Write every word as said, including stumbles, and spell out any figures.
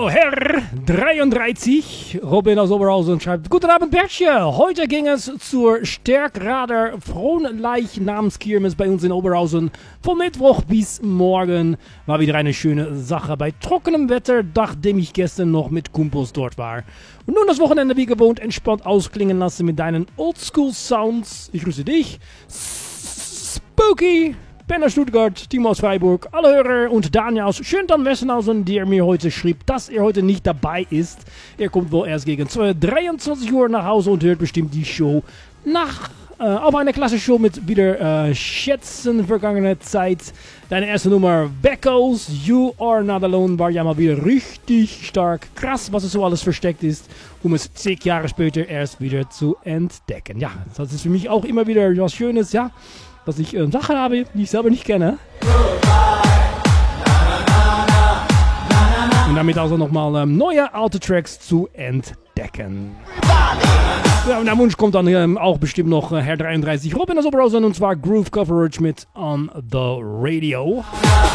So, Herr dreiunddreißig, Robin aus Oberhausen schreibt: Guten Abend, Bertje. Heute ging es zur Stärkrader Fronleichnamskirmes bei uns in Oberhausen. Von Mittwoch bis morgen war wieder eine schöne Sache bei trockenem Wetter, nachdem ich gestern noch mit Kumpels dort war. Und nun das Wochenende wie gewohnt entspannt ausklingen lassen mit deinen Oldschool-Sounds. Ich grüße dich, Spooky, Ben aus Stuttgart, Timo aus Freiburg, alle Hörer und Daniel aus Schöntan-Wessenhausen, der mir heute schrieb, dass er heute nicht dabei ist. Er kommt wohl erst gegen dreiundzwanzig Uhr nach Hause und hört bestimmt die Show nach. Äh, auf eine klasse Show mit wieder äh, Schätzen vergangener Zeit. Deine erste Nummer, Beckos, You Are Not Alone, war ja mal wieder richtig stark. Krass, was es so alles versteckt ist, um es zig Jahre später erst wieder zu entdecken. Ja, das ist für mich auch immer wieder was Schönes, ja, dass ich äh, Sachen habe, die ich selber nicht kenne. Und damit also nochmal ähm, neue alte Tracks zu entdecken. Ja, und der Wunsch kommt dann ähm, auch bestimmt noch äh, Herr dreiunddreißig Robin aus Oberhausen, und zwar Groove Coverage mit On The Radio.